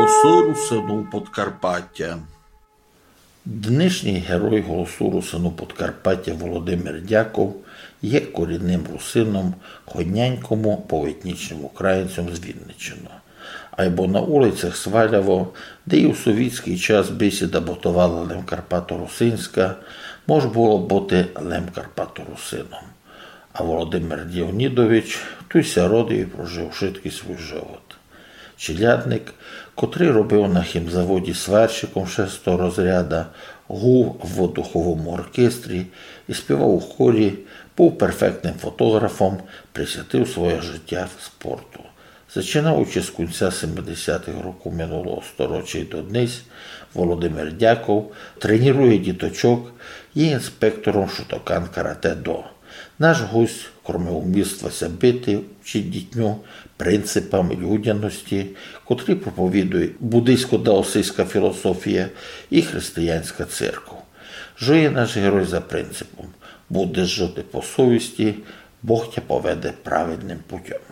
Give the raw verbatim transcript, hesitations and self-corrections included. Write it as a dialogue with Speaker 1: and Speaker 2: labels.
Speaker 1: Голосу Русину Подкарпаття. Днішній герой Голосу Русину Подкарпаття Володимир Дяков є корінним русином, ходнянькому поетнічним українцем з Вінниччини. Або на вулицях Сваляво, де і у совітський час бесіда ботувала Лем Карпато-Русинська, може було бути Лем Карпато-Русином. А Володимир Діонідович той ся родив і прожив швидкий свій живот. Челядник, котрий робив на хімзаводі сварщиком шестого розряда, гув в духовому оркестрі і співав у хорі, був перфектним фотографом, присвятив своє життя спорту. Починаючи з кінця сімдесятих років минулого сторіччя і до днес, Володимир Дяков тренує діточок, є інспектором Шотокан карате-до. Наш гость, крім умільства бити, вчить дітню принципам людяності, котрі проповідує буддийсько-даосистська філософія і християнська церква. Жиє наш герой за принципом: будеш жити по совісті, Бог тебе поведе праведним путем.